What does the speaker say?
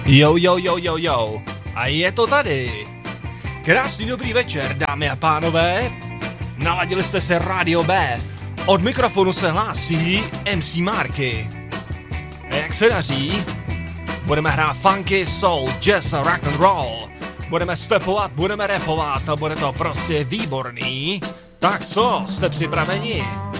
Jo. A je to tady. Krásný dobrý večer, dámy a pánové. Naladili jste se Radio B. Od mikrofonu se hlásí MC Marky. A jak se daří? Budeme hrát funky, soul, jazz a rock and roll. Budeme stepovat, budeme rapovat a bude to prostě výborný. Tak co, jste připraveni?